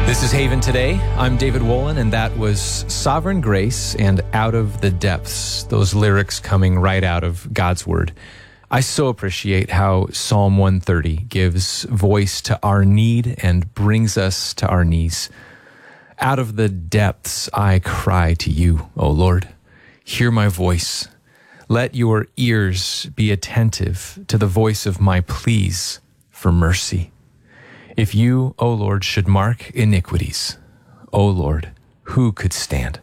This is Haven Today. I'm David Wolin, and that was Sovereign Grace and Out of the Depths, those lyrics coming right out of God's Word. I so appreciate how Psalm 130 gives voice to our need and brings us to our knees. Out of the depths I cry to you, O Lord. Hear my voice. Let your ears be attentive to the voice of my pleas for mercy. If you, O Lord, should mark iniquities, O Lord, who could stand?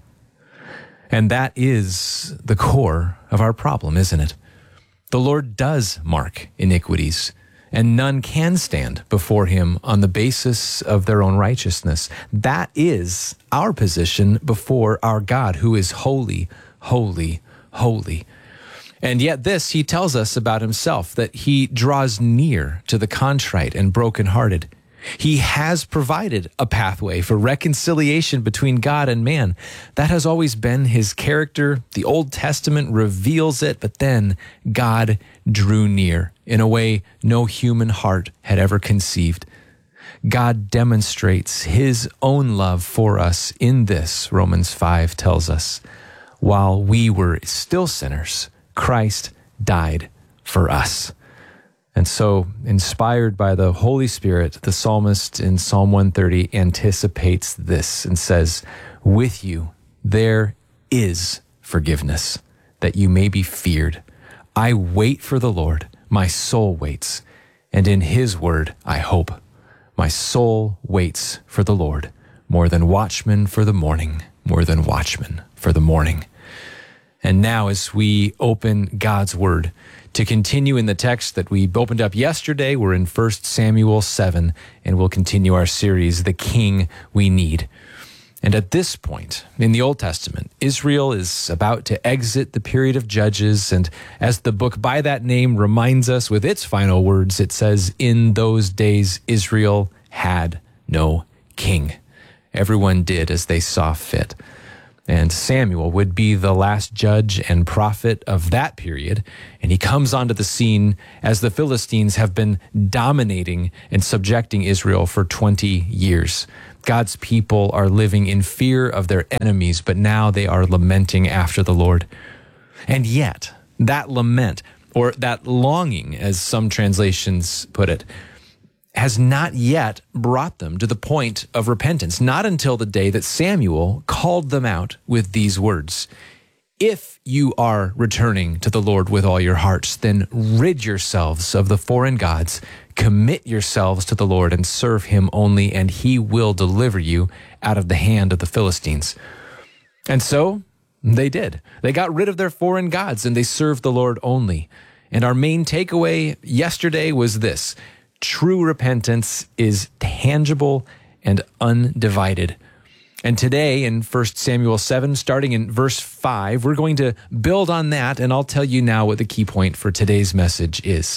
And that is the core of our problem, isn't it? The Lord does mark iniquities, and none can stand before him on the basis of their own righteousness. That is our position before our God, who is holy, holy, holy. And yet this he tells us about himself, that he draws near to the contrite and brokenhearted. He has provided a pathway for reconciliation between God and man. That has always been his character. The Old Testament reveals it, but then God drew near in a way no human heart had ever conceived. God demonstrates his own love for us in this, Romans 5 tells us. While we were still sinners, Christ died for us. And so, inspired by the Holy Spirit, the psalmist in Psalm 130 anticipates this and says, with you there is forgiveness, that you may be feared. I wait for the Lord, my soul waits, and in his word I hope. My soul waits for the Lord, more than watchmen for the morning, more than watchmen for the morning. And now as we open God's word, to continue in the text that we opened up yesterday, we're in 1 Samuel 7, and we'll continue our series, The King We Need. And at this point in the Old Testament, Israel is about to exit the period of Judges, and as the book by that name reminds us with its final words, it says, in those days Israel had no king. Everyone did as they saw fit. And Samuel would be the last judge and prophet of that period. And he comes onto the scene as the Philistines have been dominating and subjecting Israel for 20 years. God's people are living in fear of their enemies, but now they are lamenting after the Lord. And yet, that lament, or that longing, as some translations put it, has not yet brought them to the point of repentance, not until the day that Samuel called them out with these words. If you are returning to the Lord with all your hearts, then rid yourselves of the foreign gods, commit yourselves to the Lord and serve him only, and he will deliver you out of the hand of the Philistines. And so they did. They got rid of their foreign gods and they served the Lord only. And our main takeaway yesterday was this: true repentance is tangible and undivided. And today in 1 Samuel 7, starting in verse 5, we're going to build on that, and I'll tell you now what the key point for today's message is.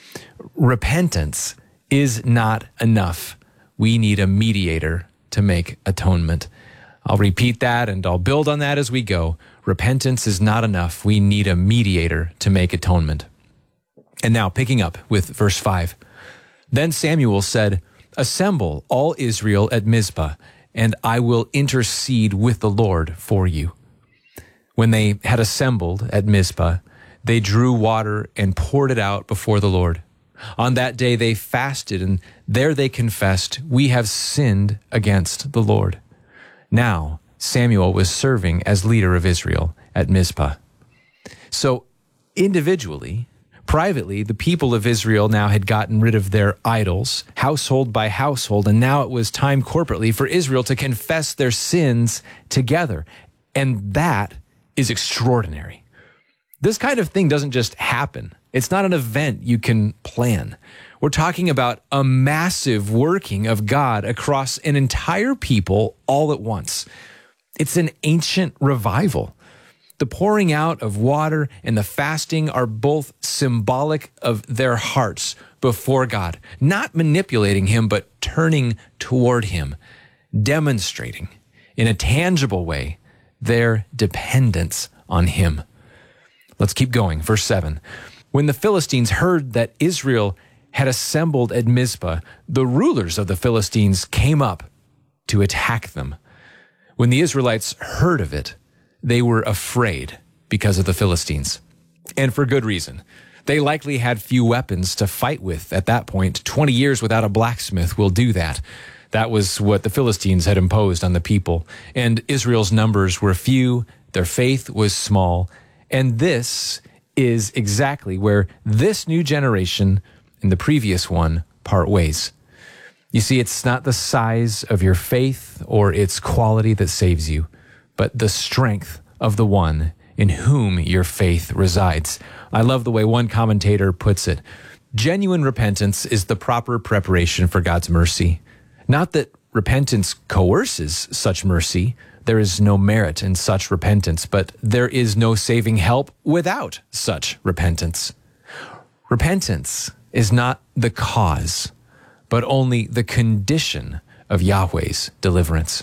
Repentance is not enough. We need a mediator to make atonement. I'll repeat that and I'll build on that as we go. Repentance is not enough. We need a mediator to make atonement. And now picking up with verse 5. Then Samuel said, assemble all Israel at Mizpah, and I will intercede with the Lord for you. When they had assembled at Mizpah, they drew water and poured it out before the Lord. On that day they fasted, and there they confessed, we have sinned against the Lord. Now Samuel was serving as leader of Israel at Mizpah. So individually, privately, the people of Israel now had gotten rid of their idols, household by household, and now it was time corporately for Israel to confess their sins together. And that is extraordinary. This kind of thing doesn't just happen. It's not an event you can plan. We're talking about a massive working of God across an entire people all at once. It's an ancient revival. The pouring out of water and the fasting are both symbolic of their hearts before God, not manipulating him, but turning toward him, demonstrating in a tangible way their dependence on him. Let's keep going. Verse 7. When the Philistines heard that Israel had assembled at Mizpah, the rulers of the Philistines came up to attack them. When the Israelites heard of it, they were afraid because of the Philistines, and for good reason. They likely had few weapons to fight with at that point. 20 years without a blacksmith will do that. That was what the Philistines had imposed on the people. And Israel's numbers were few, their faith was small. And this is exactly where this new generation and the previous one part ways. You see, it's not the size of your faith or its quality that saves you, but the strength of the one in whom your faith resides. I love the way one commentator puts it. Genuine repentance is the proper preparation for God's mercy. Not that repentance coerces such mercy. There is no merit in such repentance, but there is no saving help without such repentance. Repentance is not the cause, but only the condition of Yahweh's deliverance.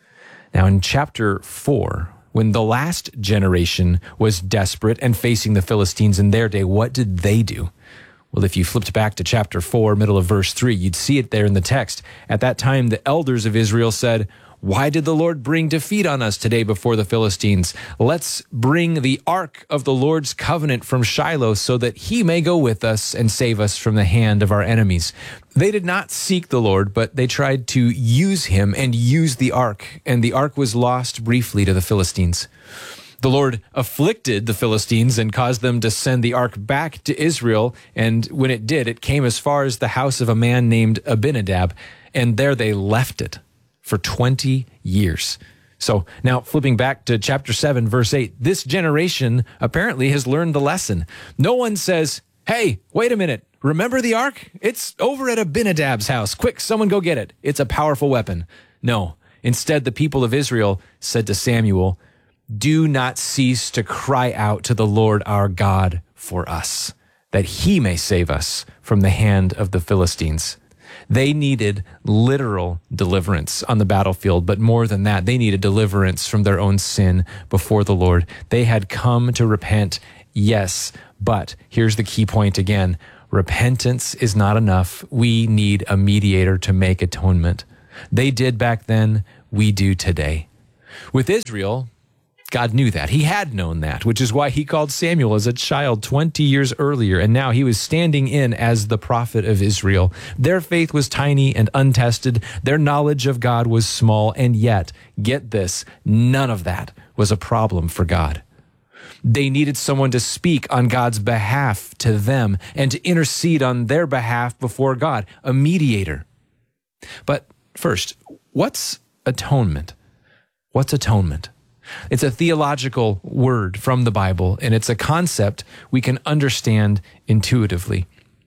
Now in chapter 4, when the last generation was desperate and facing the Philistines in their day, what did they do? Well, if you flipped back to chapter 4, middle of verse 3, you'd see it there in the text. At that time, the elders of Israel said, "Why did the Lord bring defeat on us today before the Philistines? Let's bring the ark of the Lord's covenant from Shiloh so that he may go with us and save us from the hand of our enemies." They did not seek the Lord, but they tried to use him and use the ark, and the ark was lost briefly to the Philistines. The Lord afflicted the Philistines and caused them to send the ark back to Israel, and when it did, it came as far as the house of a man named Abinadab, and there they left it for 20 years. So now flipping back to chapter 7, verse 8, this generation apparently has learned the lesson. No one says, "Hey, wait a minute, remember the ark? It's over at Abinadab's house. Quick, someone go get it. It's a powerful weapon." No, instead the people of Israel said to Samuel, "Do not cease to cry out to the Lord our God for us, that he may save us from the hand of the Philistines." They needed literal deliverance on the battlefield, but more than that, they needed deliverance from their own sin before the Lord. They had come to repent, yes, but here's the key point again. Repentance is not enough. We need a mediator to make atonement. They did back then, we do today. With Israel, God knew that. He had known that, which is why he called Samuel as a child 20 years earlier, and now he was standing in as the prophet of Israel. Their faith was tiny and untested. Their knowledge of God was small, and yet, get this, none of that was a problem for God. They needed someone to speak on God's behalf to them and to intercede on their behalf before God, a mediator. But first, what's atonement? What's atonement? It's a theological word from the Bible, and it's a concept we can understand intuitively.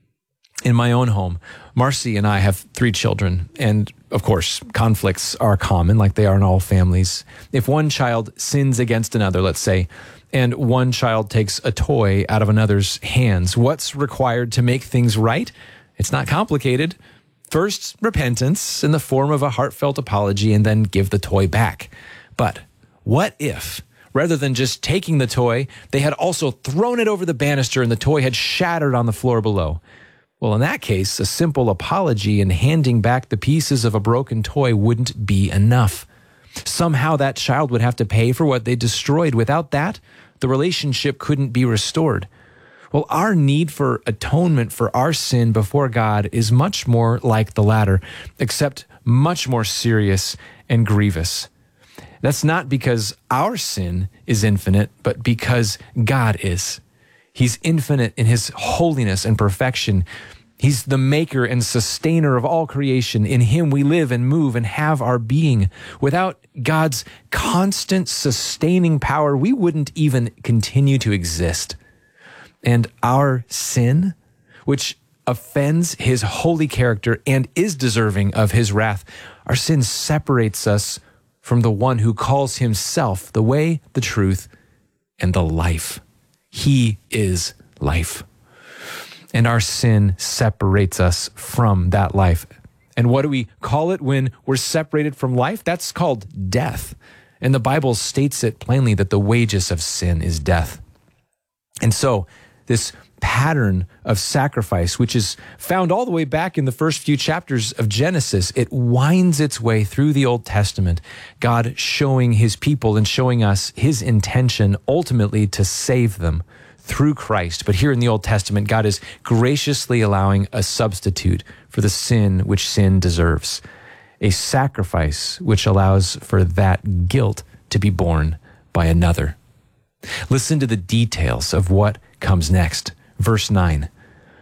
In my own home, Marcy and I have 3 children, and of course, conflicts are common, like they are in all families. If one child sins against another, let's say, and one child takes a toy out of another's hands, what's required to make things right? It's not complicated. First, repentance in the form of a heartfelt apology, and then give the toy back. But what if, rather than just taking the toy, they had also thrown it over the banister and the toy had shattered on the floor below? Well, in that case, a simple apology and handing back the pieces of a broken toy wouldn't be enough. Somehow that child would have to pay for what they destroyed. Without that, the relationship couldn't be restored. Well, our need for atonement for our sin before God is much more like the latter, except much more serious and grievous. That's not because our sin is infinite, but because God is. He's infinite in his holiness and perfection. He's the maker and sustainer of all creation. In him we live and move and have our being. Without God's constant sustaining power, we wouldn't even continue to exist. And our sin, which offends his holy character and is deserving of his wrath, our sin separates us from the one who calls himself the way, the truth, and the life. He is life. And our sin separates us from that life. And what do we call it when we're separated from life? That's called death. And the Bible states it plainly that the wages of sin is death. And so this pattern of sacrifice, which is found all the way back in the first few chapters of Genesis, it winds its way through the Old Testament, God showing his people and showing us his intention ultimately to save them through Christ. But here in the Old Testament, God is graciously allowing a substitute for the sin which sin deserves, a sacrifice which allows for that guilt to be borne by another. Listen to the details of what comes next. Verse 9,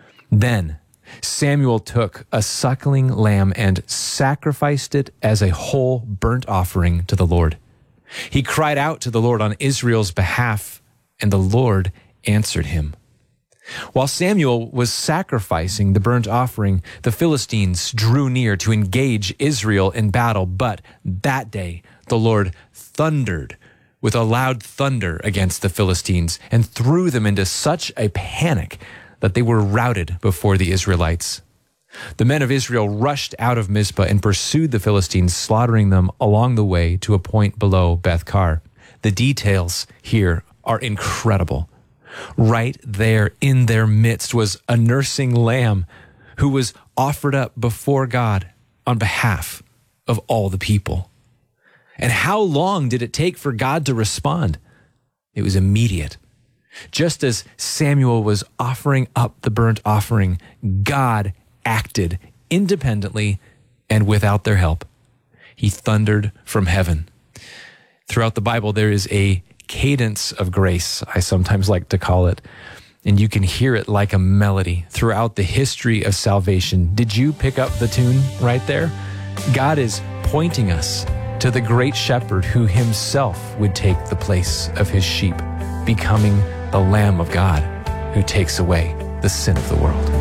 then Samuel took a suckling lamb and sacrificed it as a whole burnt offering to the Lord. He cried out to the Lord on Israel's behalf, and the Lord answered him. While Samuel was sacrificing the burnt offering, the Philistines drew near to engage Israel in battle. But that day, the Lord thundered with a loud thunder against the Philistines and threw them into such a panic that they were routed before the Israelites. The men of Israel rushed out of Mizpah and pursued the Philistines, slaughtering them along the way to a point below Beth-kar. The details here are incredible. Right there in their midst was a nursing lamb who was offered up before God on behalf of all the people. And how long did it take for God to respond? It was immediate. Just as Samuel was offering up the burnt offering, God acted independently and without their help. He thundered from heaven. Throughout the Bible, there is a cadence of grace, I sometimes like to call it, and you can hear it like a melody throughout the history of salvation. Did you pick up the tune right there? God is pointing us to the great shepherd who himself would take the place of his sheep, becoming the Lamb of God who takes away the sin of the world.